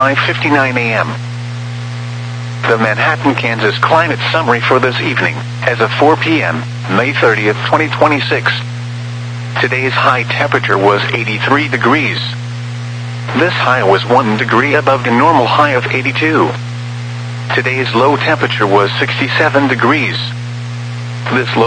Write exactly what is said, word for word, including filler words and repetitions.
five fifty-nine a m The Manhattan, Kansas climate summary for this evening, as of four p m, May thirtieth, twenty twenty-six. Today's high temperature was eighty-three degrees. This high was one degree above the normal high of eighty-two. Today's low temperature was sixty-seven degrees. This low